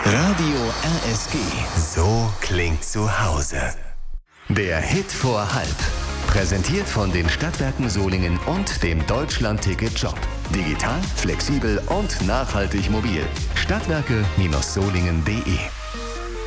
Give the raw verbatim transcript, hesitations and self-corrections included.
Radio R S G. So klingt zu Hause. Der Hit vor halb. Präsentiert von den Stadtwerken Solingen und dem Deutschland-Ticket-Shop. Digital, flexibel und nachhaltig mobil. Stadtwerke Solingen punkt de